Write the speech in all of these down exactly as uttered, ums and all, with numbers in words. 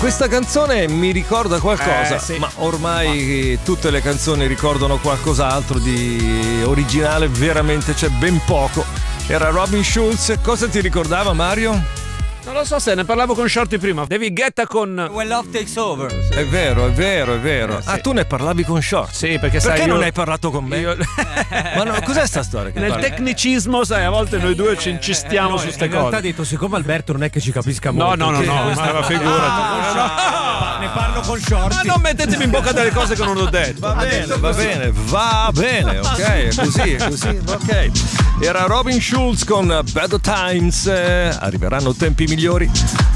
Questa canzone mi ricorda qualcosa, eh, sì. ma ormai tutte le canzoni ricordano qualcos'altro di originale, veramente c'è ben poco. Era Robin Schulz, cosa ti ricordava, Mario? Non lo so, se ne parlavo con Shorty prima. David Guetta con When Love Takes Over. È vero, è vero, è vero. Eh, sì. Ah, tu ne parlavi con Shorty? Sì, perché, Perché sai, non io- hai parlato con me? io- Ma no, cos'è sta storia che Nel parli? tecnicismo, sai, a volte noi due ci incistiamo su In queste realtà ha cose. detto, siccome Alberto non è che ci capisca No, molto. no, no, che- no, questa- ma figurati. Ah, ne parlo con Ma Shorty. non mettetemi in bocca delle cose che non ho detto. Va bene, va bene, va bene, ok, è così, è così, ok. Era Robin Schulz con Bad Times, eh, arriveranno tempi migliori.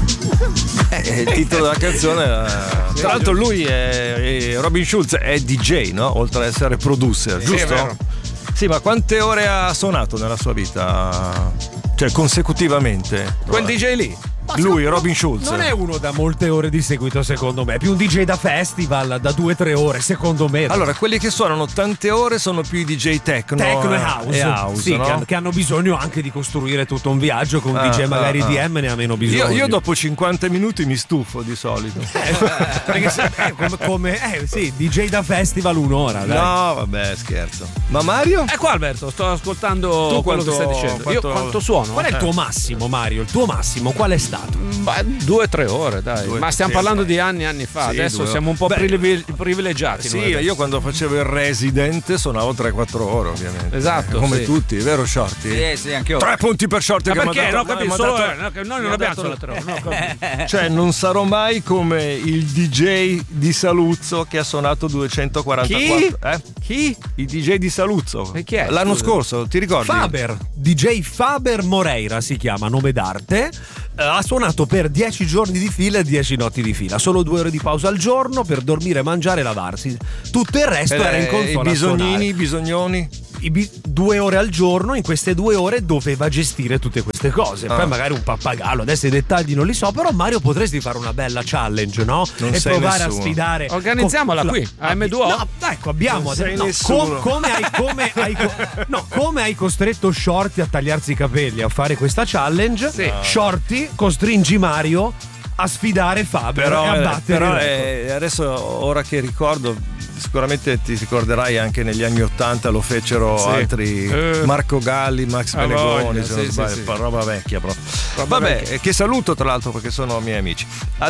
Eh, il titolo della canzone era... Tra l'altro lui è, è- Robin Schulz è D J, no? Oltre ad essere producer, Sì, è giusto? vero. Sì, ma quante ore ha suonato nella sua vita? Cioè consecutivamente? Quel D J lì. Lui, Robin Schulz. Non è uno da molte ore di seguito, secondo me. È più un D J da festival, da due o tre ore, secondo me. Allora, quelli che suonano tante ore sono più i D J techno, Techno e eh, house, e house, sì, no? che, hanno, che hanno bisogno anche di costruire tutto un viaggio. Con un Ah, D J magari ah, D ah. M ne ha meno bisogno. Io, io dopo cinquanta minuti mi stufo di solito. Perché se- eh, come, come eh, sì, D J da festival un'ora. Dai. No, vabbè, scherzo. Ma Mario? È qua Alberto, sto ascoltando Tu quello quanto- che stai dicendo. quanto- Io quanto suono? Qual è il Eh. tuo massimo, Mario? Il tuo massimo, qual è stato? Beh, due o tre ore, dai. Due- Ma stiamo sì, parlando sì. di anni e anni fa. Sì, Adesso due- siamo un po' Beh, privileg- privilegiati. Sì, noi adesso. io quando facevo il resident suonavo tre quattro ore, ovviamente. Esatto, Come sì. tutti, vero Shorty? Sì, sì, anche io. Tre punti per Shorty. Ma che mi ha perché? dato- No, capito, mi ha solo dato- eh, no, che noi mi non ha abbiamo dato- solo tre ore. No, capito. Cioè, non sarò mai come il D J di Saluzzo che ha suonato duecentoquarantaquattro. Eh? Chi? Il D J di Saluzzo. E chi è? L'anno Scusa. scorso, ti ricordi? Faber, D J Faber Moreira si chiama, nome d'arte. Eh, ha suonato per dieci giorni di fila e dieci notti di fila. Solo due ore di pausa al giorno per dormire, mangiare e lavarsi. Tutto il resto Eh, era in console. I a bisognini, suonare. i bisognoni. I bi- due ore al giorno, in queste due ore doveva gestire tutte queste cose. Ah. Poi magari un pappagallo, adesso i dettagli non li so, però Mario potresti fare una bella challenge, no? Non e sei provare nessuno. a sfidare. Organizziamola con- qui, a M due O. No, ecco, abbiamo Non sei no, nessuno. com- come, hai, come, hai, co- no, come hai costretto Shorty a tagliarsi i capelli a fare questa challenge? Sì. Shorty costringi Mario a sfidare Faber Però, e a eh, battere però il record. eh, adesso, ora che ricordo, sicuramente ti ricorderai anche negli anni Ottanta lo fecero Sì. altri Eh. Marco Galli, Max Ah, Benegoni, voglia, se non sì, sbaglio, sì, sì. pa- roba vecchia proprio. Roba Vabbè, vecchia. eh, che saluto tra l'altro perché sono miei amici.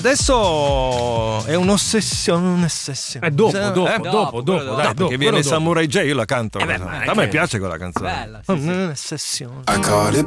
Adesso è un'ossessione, un'ossessione. Eh, dopo, Se- dopo, eh? dopo, dopo, dopo, quello dai, No, dopo, perché viene quello dopo. Samurai J, io la canto. Eh beh, ma a è me che- piace quella canzone. Bella, sì, sì. Un'ossessione. I caught it